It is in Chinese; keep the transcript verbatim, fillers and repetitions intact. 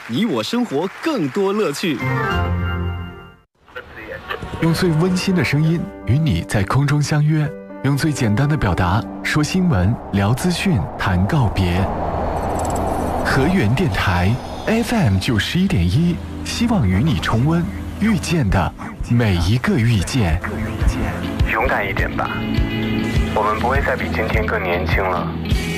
你我生活更多乐趣。 用最温馨的声音与你在空中相约，用最简单的表达说新闻、聊资讯、谈告别。河源电台 F M 九十一点一，希望与你重温遇见的每一个遇见。 勇敢一点吧，我们不会再比今天更年轻了。